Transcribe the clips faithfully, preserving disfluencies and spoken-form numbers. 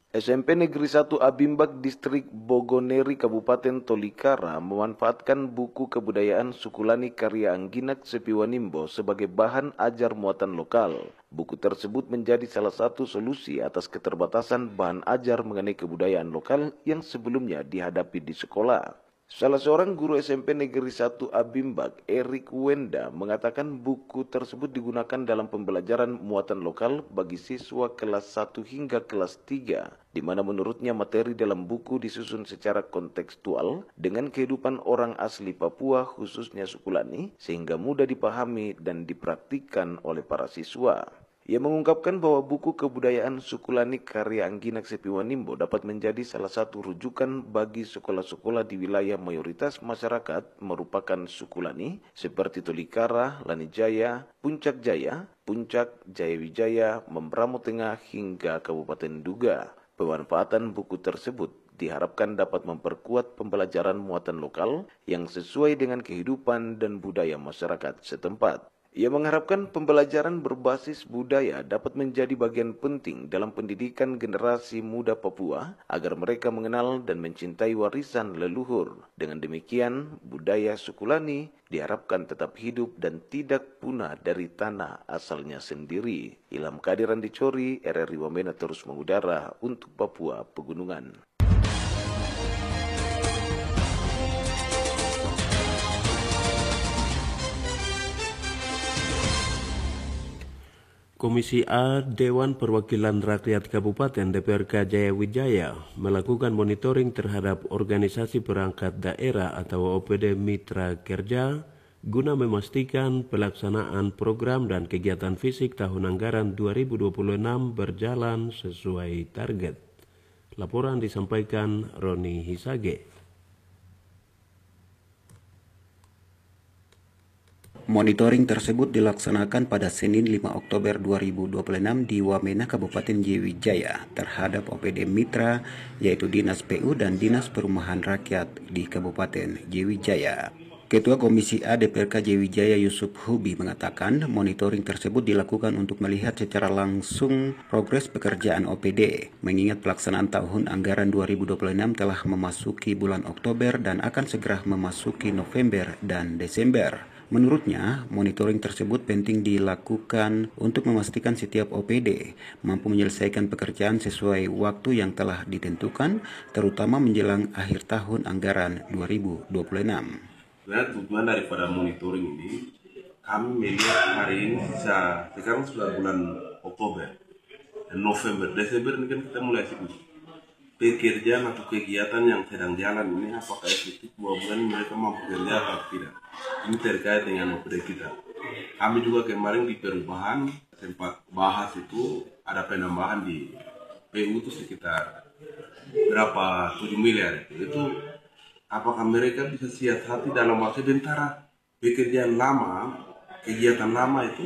S M P Negeri satu Abimbak Distrik Bogoneri Kabupaten Tolikara memanfaatkan buku kebudayaan Sukulani karya Angginak Sepiwanimbo sebagai bahan ajar muatan lokal. Buku tersebut menjadi salah satu solusi atas keterbatasan bahan ajar mengenai kebudayaan lokal yang sebelumnya dihadapi di sekolah. Salah seorang guru S M P Negeri satu Abimbak, Erik Wenda, mengatakan buku tersebut digunakan dalam pembelajaran muatan lokal bagi siswa kelas satu hingga kelas tiga, di mana menurutnya materi dalam buku disusun secara kontekstual dengan kehidupan orang asli Papua khususnya Sukulani, sehingga mudah dipahami dan dipraktikkan oleh para siswa. Ia mengungkapkan bahwa buku kebudayaan Sukulani karya Angginak Sepiwanimbo dapat menjadi salah satu rujukan bagi sekolah-sekolah di wilayah mayoritas masyarakat merupakan Sukulani seperti Tolikara, Lanijaya, Puncak Jaya, Puncak, Jayawijaya, Membramo Tengah hingga Kabupaten Duga. Pemanfaatan buku tersebut diharapkan dapat memperkuat pembelajaran muatan lokal yang sesuai dengan kehidupan dan budaya masyarakat setempat. Ia mengharapkan pembelajaran berbasis budaya dapat menjadi bagian penting dalam pendidikan generasi muda Papua agar mereka mengenal dan mencintai warisan leluhur. Dengan demikian, budaya Sukulani diharapkan tetap hidup dan tidak punah dari tanah asalnya sendiri. Ilham Kadiran Dicori, R R I Wamena terus mengudara untuk Papua Pegunungan. Komisi A Dewan Perwakilan Rakyat Kabupaten D P R K Jayawijaya melakukan monitoring terhadap organisasi perangkat daerah atau O P D Mitra Kerja guna memastikan pelaksanaan program dan kegiatan fisik tahun anggaran dua ribu dua puluh enam berjalan sesuai target. Laporan disampaikan Roni Hisage. Monitoring tersebut dilaksanakan pada Senin lima Oktober dua ribu dua puluh enam di Wamena, Kabupaten Jayawijaya terhadap O P D Mitra yaitu Dinas P U dan Dinas Perumahan Rakyat di Kabupaten Jayawijaya. Ketua Komisi A D P R K Jayawijaya Yusuf Hubi mengatakan monitoring tersebut dilakukan untuk melihat secara langsung progres pekerjaan O P D, mengingat pelaksanaan tahun anggaran dua ribu dua puluh enam telah memasuki bulan Oktober dan akan segera memasuki November dan Desember. Menurutnya, monitoring tersebut penting dilakukan untuk memastikan setiap O P D mampu menyelesaikan pekerjaan sesuai waktu yang telah ditentukan, terutama menjelang akhir tahun anggaran dua ribu dua puluh enam. Sebenarnya tujuan daripada monitoring ini, kami melihat hari ini sisa, sekarang sudah bulan Oktober, dan November, Desember ini kan kita mulai sibuk. Pekerjaan atau kegiatan yang sedang jalan ini apakah efektif dua bulan mereka mampu kerja atau tidak. Ini terkait dengan O P D kita. Kami juga kemarin di perubahan sempat bahas itu ada penambahan di P U itu sekitar berapa tujuh miliar itu. Itu apakah mereka bisa siap hati dalam waktu sebentar pekerjaan lama, kegiatan lama itu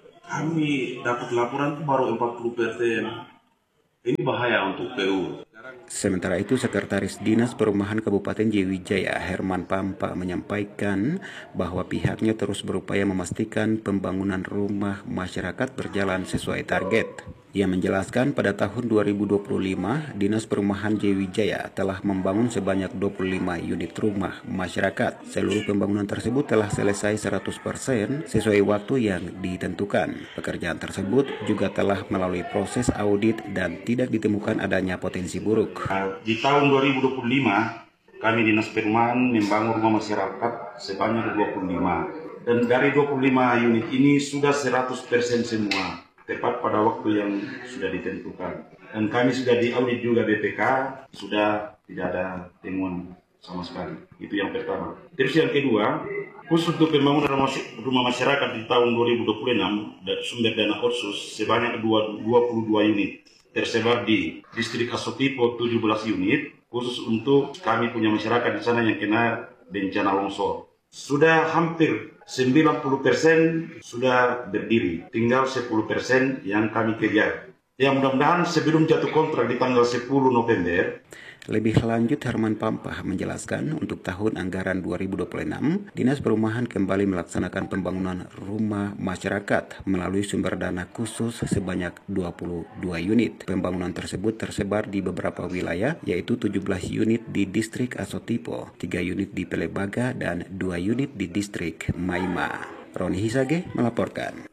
kami dapat laporan itu baru empat puluh persen. Ini bahaya untuk P U. Sementara itu, Sekretaris Dinas Perumahan Kabupaten Jayawijaya Herman Pampa menyampaikan bahwa pihaknya terus berupaya memastikan pembangunan rumah masyarakat berjalan sesuai target. Ia menjelaskan pada tahun dua ribu dua puluh lima, Dinas Perumahan Jayawijaya telah membangun sebanyak dua puluh lima unit rumah masyarakat. Seluruh pembangunan tersebut telah selesai seratus persen sesuai waktu yang ditentukan. Pekerjaan tersebut juga telah melalui proses audit dan tidak ditemukan adanya potensi buruk. Di tahun dua ribu dua puluh lima, kami Dinas Perumahan membangun rumah masyarakat sebanyak dua puluh lima. Dan dari dua puluh lima unit ini sudah seratus persen semua, tepat pada waktu yang sudah ditentukan. Dan kami sudah diaudit juga B P K, sudah tidak ada temuan sama sekali. Itu yang pertama. Terus yang kedua, khusus untuk pembangunan rumah masyarakat di tahun dua ribu dua puluh enam, sumber dana Otsus sebanyak dua puluh dua unit. Tersebar di distrik Asopipo tujuh belas unit, khusus untuk kami punya masyarakat di sana yang kena bencana longsor. Sudah hampir sembilan puluh persen sudah berdiri, tinggal sepuluh persen yang kami kejar. Ya mudah-mudahan sebelum jatuh kontrak di tanggal sepuluh November. Lebih lanjut, Herman Pampah menjelaskan untuk tahun anggaran dua ribu dua puluh enam, Dinas Perumahan kembali melaksanakan pembangunan rumah masyarakat melalui sumber dana khusus sebanyak dua puluh dua unit. Pembangunan tersebut tersebar di beberapa wilayah, yaitu tujuh belas unit di distrik Asotipo, tiga unit di Pelebaga, dan dua unit di distrik Maima. Roni Hisage melaporkan.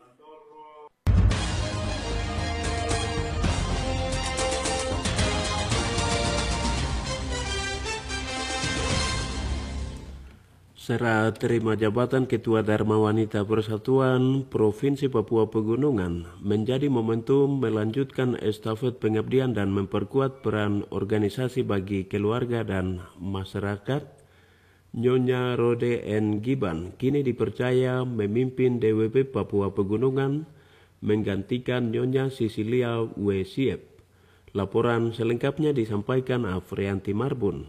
Serah terima jabatan Ketua Dharma Wanita Persatuan Provinsi Papua Pegunungan menjadi momentum melanjutkan estafet pengabdian dan memperkuat peran organisasi bagi keluarga dan masyarakat. Nyonya Rode N. Giban kini dipercaya memimpin D W P Papua Pegunungan menggantikan Nyonya Sisilia W. Siep. Laporan selengkapnya disampaikan Afrianti Marbun.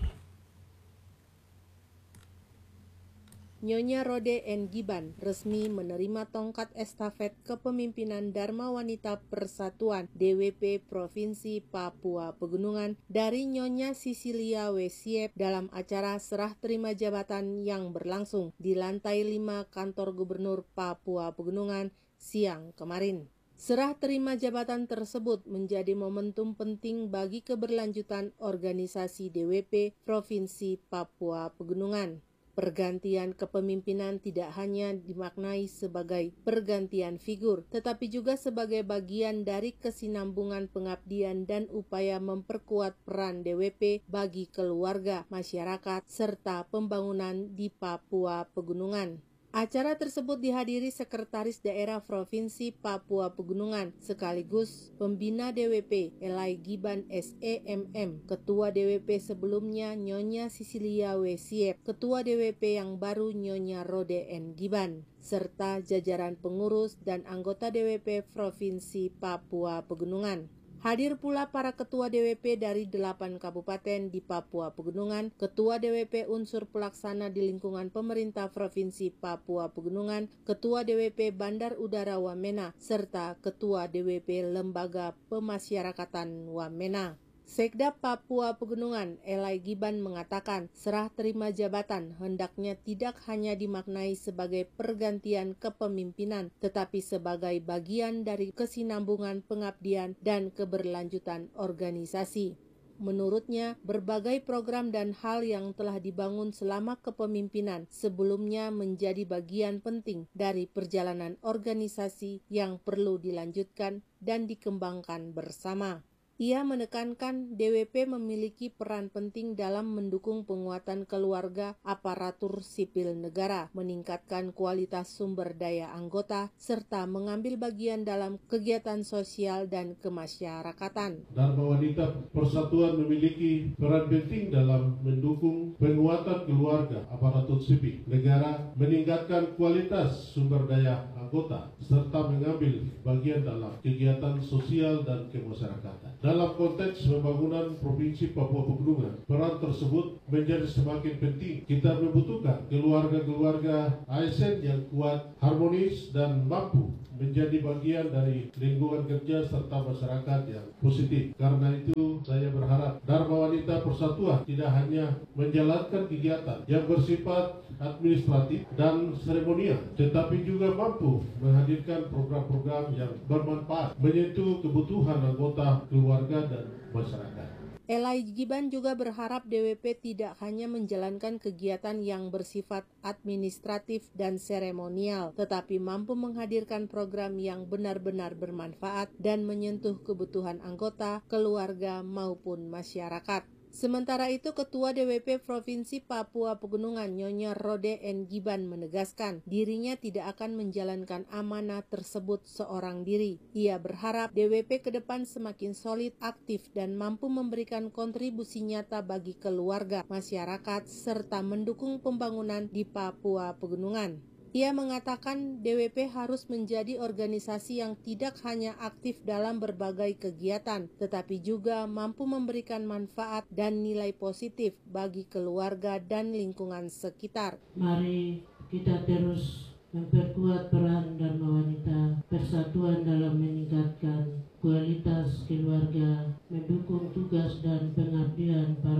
Nyonya Rode N. Giban resmi menerima tongkat estafet kepemimpinan Dharma Wanita Persatuan D W P Provinsi Papua Pegunungan dari Nyonya Sisilia W. Siep dalam acara serah terima jabatan yang berlangsung di lantai lima Kantor Gubernur Papua Pegunungan siang kemarin. Serah terima jabatan tersebut menjadi momentum penting bagi keberlanjutan organisasi D W P Provinsi Papua Pegunungan. Pergantian kepemimpinan tidak hanya dimaknai sebagai pergantian figur, tetapi juga sebagai bagian dari kesinambungan pengabdian dan upaya memperkuat peran D W P bagi keluarga, masyarakat, serta pembangunan di Papua Pegunungan. Acara tersebut dihadiri Sekretaris Daerah Provinsi Papua Pegunungan sekaligus Pembina D W P Elai Giban S E M M, Ketua D W P sebelumnya Nyonya Sisilia W. Siep, Ketua D W P yang baru Nyonya Rode N. Giban, serta jajaran pengurus dan anggota D W P Provinsi Papua Pegunungan. Hadir pula para ketua D W P dari delapan kabupaten di Papua Pegunungan, ketua D W P unsur pelaksana di lingkungan pemerintah Provinsi Papua Pegunungan, ketua D W P Bandar Udara Wamena, serta ketua D W P Lembaga Pemasyarakatan Wamena. Sekda Papua Pegunungan Elai Giban mengatakan serah terima jabatan hendaknya tidak hanya dimaknai sebagai pergantian kepemimpinan, tetapi sebagai bagian dari kesinambungan pengabdian dan keberlanjutan organisasi. Menurutnya, berbagai program dan hal yang telah dibangun selama kepemimpinan sebelumnya menjadi bagian penting dari perjalanan organisasi yang perlu dilanjutkan dan dikembangkan bersama. Ia menekankan D W P memiliki peran penting dalam mendukung penguatan keluarga aparatur sipil negara, meningkatkan kualitas sumber daya anggota, serta mengambil bagian dalam kegiatan sosial dan kemasyarakatan. Dharma Wanita Persatuan memiliki peran penting dalam mendukung penguatan keluarga aparatur sipil negara, meningkatkan kualitas sumber daya anggota, serta mengambil bagian dalam kegiatan sosial dan kemasyarakatan. Dalam konteks pembangunan Provinsi Papua Pegunungan, peran tersebut menjadi semakin penting. Kita membutuhkan keluarga-keluarga A S N yang kuat, harmonis, dan mampu menjadi bagian dari lingkungan kerja serta masyarakat yang positif. Karena itu, saya berharap Dharma Wanita Persatuan tidak hanya menjalankan kegiatan yang bersifat administratif dan seremonial, tetapi juga mampu menghadirkan program-program yang bermanfaat, menyentuh kebutuhan anggota keluarga dan masyarakat. Elai Giban juga berharap D W P tidak hanya menjalankan kegiatan yang bersifat administratif dan seremonial, tetapi mampu menghadirkan program yang benar-benar bermanfaat dan menyentuh kebutuhan anggota, keluarga, maupun masyarakat. Sementara itu, Ketua D W P Provinsi Papua Pegunungan Nyonya Rode N. Giban menegaskan dirinya tidak akan menjalankan amanah tersebut seorang diri. Ia berharap D W P ke depan semakin solid, aktif, dan mampu memberikan kontribusi nyata bagi keluarga, masyarakat, serta mendukung pembangunan di Papua Pegunungan. Ia mengatakan D W P harus menjadi organisasi yang tidak hanya aktif dalam berbagai kegiatan, tetapi juga mampu memberikan manfaat dan nilai positif bagi keluarga dan lingkungan sekitar. Mari kita terus memperkuat peran Dharma Wanita Persatuan dalam meningkatkan kualitas keluarga, mendukung tugas dan pengabdian para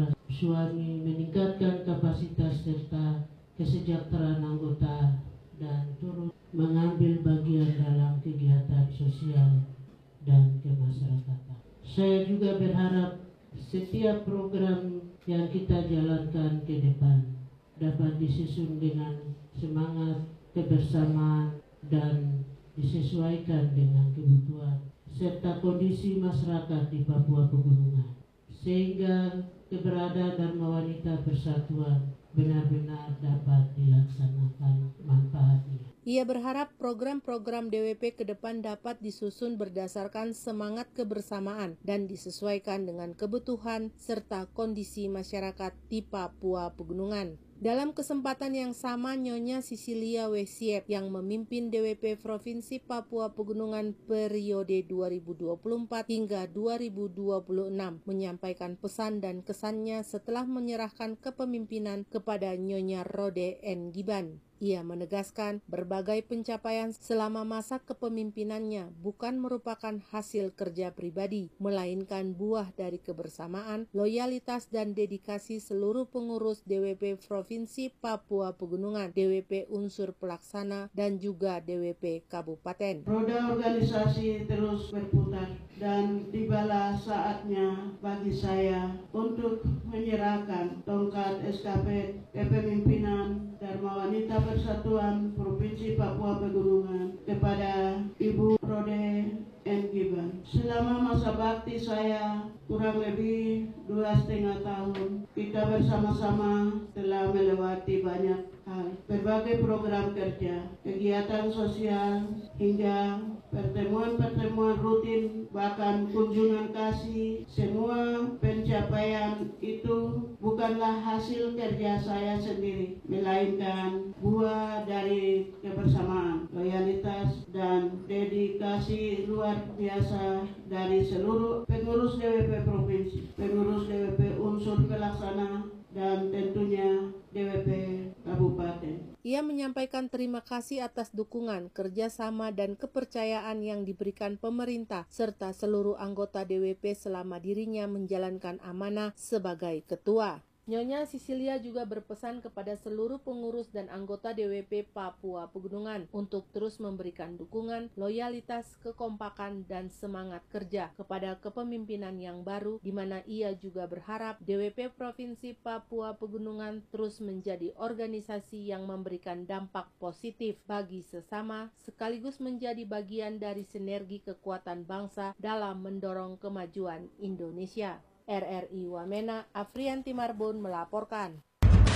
suami meningkatkan kapasitas serta kesejahteraan anggota dan turut mengambil bagian dalam kegiatan sosial dan kemasyarakatan. Saya juga berharap setiap program yang kita jalankan ke depan dapat disusun dengan semangat kebersamaan dan disesuaikan dengan kebutuhan serta kondisi masyarakat di Papua Pegunungan, sehingga keberadaan Dharma Wanita Persatuan benar-benar dapat dilaksanakan manfaatnya. Ia berharap program-program D W P ke depan dapat disusun berdasarkan semangat kebersamaan dan disesuaikan dengan kebutuhan serta kondisi masyarakat di Papua Pegunungan. Dalam kesempatan yang sama, Nyonya Sisilia Wesiep yang memimpin D W P Provinsi Papua Pegunungan periode dua ribu dua puluh empat hingga dua ribu dua puluh enam menyampaikan pesan dan kesannya setelah menyerahkan kepemimpinan kepada Nyonya Rode N. Giban. Ia menegaskan berbagai pencapaian selama masa kepemimpinannya bukan merupakan hasil kerja pribadi, melainkan buah dari kebersamaan, loyalitas dan dedikasi seluruh pengurus D W P Provinsi Papua Pegunungan, D W P unsur pelaksana, dan juga D W P Kabupaten. Roda organisasi terus berputar dan tibalah saatnya bagi saya untuk menyerahkan tongkat estafet kepemimpinan Dharma Wanita Persatuan Provinsi Papua Pegunungan kepada Ibu Rode N. Giban. Selama masa bakti saya kurang lebih dua setengah tahun, kita bersama-sama telah melewati banyak hal, berbagai program kerja, kegiatan sosial, hingga pertemuan-pertemuan rutin, bahkan kunjungan kasih. Semua pencapaian itu bukanlah hasil kerja saya sendiri, melainkan buah dari kebersamaan, loyalitas, dan dedikasi luar biasa dari seluruh pengurus D W P Provinsi, pengurus D W P unsur pelaksana, dan tentunya D W P Kabupaten. Ia menyampaikan terima kasih atas dukungan, kerjasama, dan kepercayaan yang diberikan pemerintah serta seluruh anggota D W P selama dirinya menjalankan amanah sebagai ketua. Nyonya Sisilia juga berpesan kepada seluruh pengurus dan anggota D W P Papua Pegunungan untuk terus memberikan dukungan, loyalitas, kekompakan, dan semangat kerja kepada kepemimpinan yang baru, di mana ia juga berharap D W P Provinsi Papua Pegunungan terus menjadi organisasi yang memberikan dampak positif bagi sesama, sekaligus menjadi bagian dari sinergi kekuatan bangsa dalam mendorong kemajuan Indonesia. R R I Wamena, Afrianti Marbun melaporkan.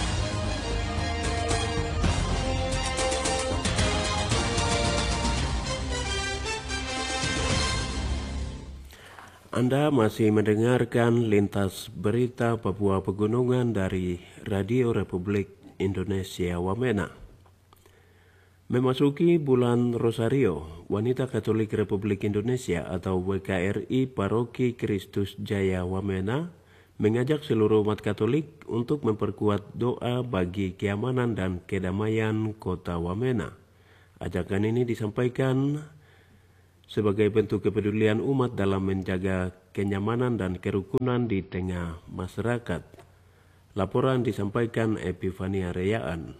Anda masih mendengarkan Lintas Berita Papua Pegunungan dari Radio Republik Indonesia Wamena. Memasuki bulan Rosario, Wanita Katolik Republik Indonesia atau W K R I Paroki Kristus Jaya Wamena mengajak seluruh umat Katolik untuk memperkuat doa bagi keamanan dan kedamaian kota Wamena. Ajakan ini disampaikan sebagai bentuk kepedulian umat dalam menjaga kenyamanan dan kerukunan di tengah masyarakat. Laporan disampaikan Epifania Reyaan.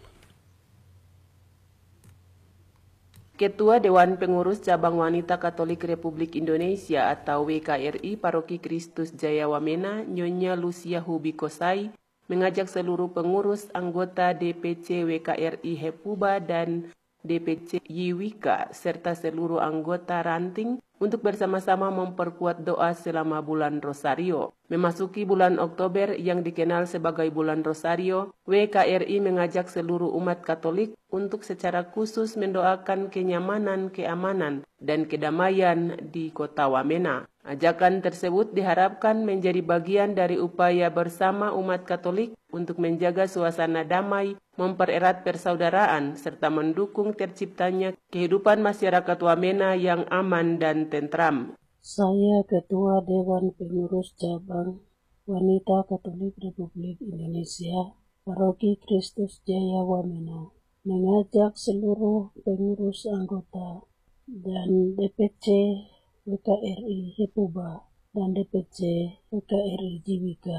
Ketua Dewan Pengurus Cabang Wanita Katolik Republik Indonesia atau W K R I Paroki Kristus Jaya Wamena, Nyonya Lucia Hubikosai, mengajak seluruh pengurus anggota D P C W K R I Hepuba dan D P C Yiwika serta seluruh anggota ranting untuk bersama-sama memperkuat doa selama bulan Rosario. Memasuki bulan Oktober yang dikenal sebagai bulan Rosario, W K R I mengajak seluruh umat Katolik untuk secara khusus mendoakan kenyamanan, keamanan, dan kedamaian di kota Wamena. Ajakan tersebut diharapkan menjadi bagian dari upaya bersama umat Katolik untuk menjaga suasana damai, mempererat persaudaraan, serta mendukung terciptanya kehidupan masyarakat Wamena yang aman dan tentram. Saya Ketua Dewan Pengurus Cabang Wanita Katolik Republik Indonesia, Paroki Kristus Jaya Wamena, mengajak seluruh pengurus anggota dan D P C W K R I Hepuba dan D P C W K R I Yiwika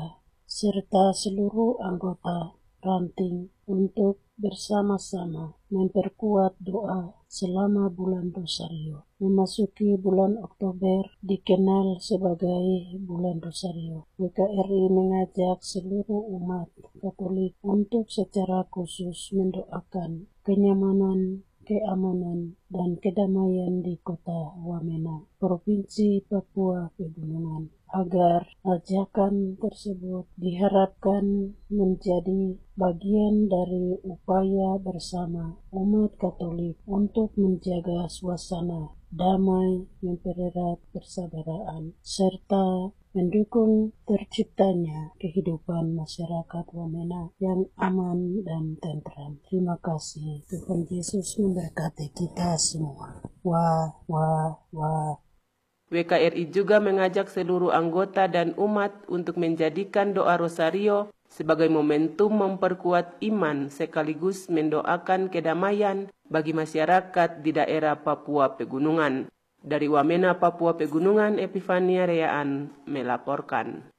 serta seluruh anggota ranting untuk bersama-sama memperkuat doa selama bulan Rosario. Memasuki bulan Oktober dikenal sebagai bulan Rosario. W K R I mengajak seluruh umat Katolik untuk secara khusus mendoakan kenyamanan, keamanan, dan kedamaian di kota Wamena, Provinsi Papua Pegunungan, agar ajakan tersebut diharapkan menjadi bagian dari upaya bersama umat Katolik untuk menjaga suasana damai, mempererat persaudaraan, serta mendukung terciptanya kehidupan masyarakat Wamena yang aman dan tentram. Terima kasih. Tuhan Yesus memberkati kita semua. Wah, wah, wah. W K R I juga mengajak seluruh anggota dan umat untuk menjadikan doa Rosario sebagai momentum memperkuat iman sekaligus mendoakan kedamaian bagi masyarakat di daerah Papua Pegunungan. Dari Wamena, Papua Pegunungan, Epifania Reaan melaporkan.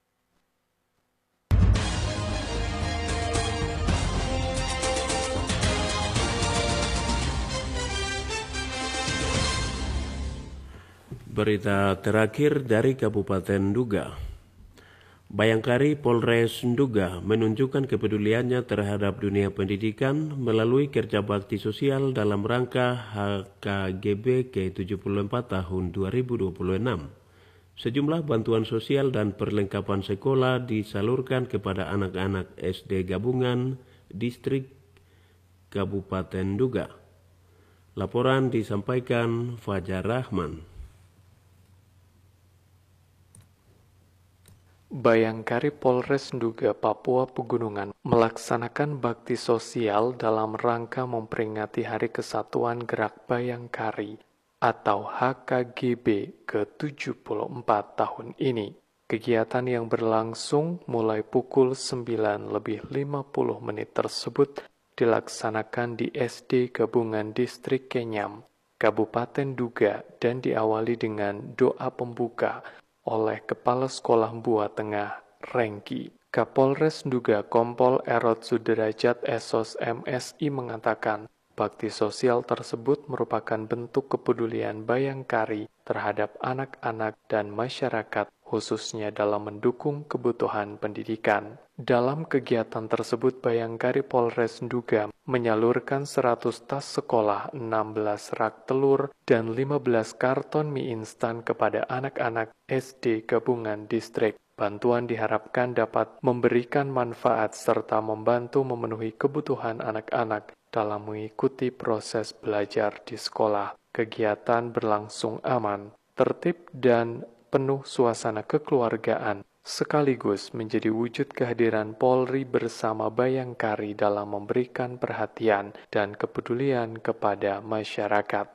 Berita terakhir dari Kabupaten Nduga. Bayangkari Polres Nduga menunjukkan kepeduliannya terhadap dunia pendidikan melalui kerja bakti sosial dalam rangka H K G B ke tujuh puluh empat tahun dua ribu dua puluh enam. Sejumlah bantuan sosial dan perlengkapan sekolah disalurkan kepada anak-anak S D gabungan distrik Kabupaten Nduga. Laporan disampaikan Fajar Rahman. Bayangkari Polres Nduga Papua Pegunungan melaksanakan bakti sosial dalam rangka memperingati Hari Kesatuan Gerak Bayangkari atau H K G B ke tujuh puluh empat tahun ini. Kegiatan yang berlangsung mulai pukul sembilan lebih lima puluh menit tersebut dilaksanakan di S D Gabungan Distrik Kenyam, Kabupaten Nduga, dan diawali dengan doa pembuka oleh Kepala Sekolah Mbua Tengah, Rengki. Kapolres Nduga Kompol Erot Suderajat Esos M S I mengatakan, bakti sosial tersebut merupakan bentuk kepedulian Bayangkari terhadap anak-anak dan masyarakat, khususnya dalam mendukung kebutuhan pendidikan. Dalam kegiatan tersebut, Bayangkari Polres Nduga menyalurkan seratus tas sekolah, enam belas rak telur, dan lima belas karton mie instan kepada anak-anak S D gabungan distrik. Bantuan diharapkan dapat memberikan manfaat serta membantu memenuhi kebutuhan anak-anak dalam mengikuti proses belajar di sekolah. Kegiatan berlangsung aman, tertib, dan penuh suasana kekeluargaan, sekaligus menjadi wujud kehadiran Polri bersama Bayangkari dalam memberikan perhatian dan kepedulian kepada masyarakat.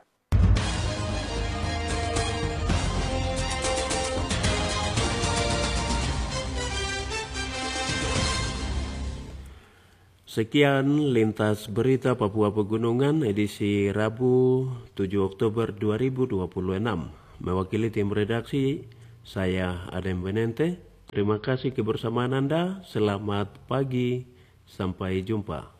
Sekian lintas berita Papua Pegunungan edisi Rabu tujuh Oktober dua ribu dua puluh enam. Mewakili tim redaksi, saya Adem Benente. Terima kasih kebersamaan Anda. Selamat pagi. Sampai jumpa.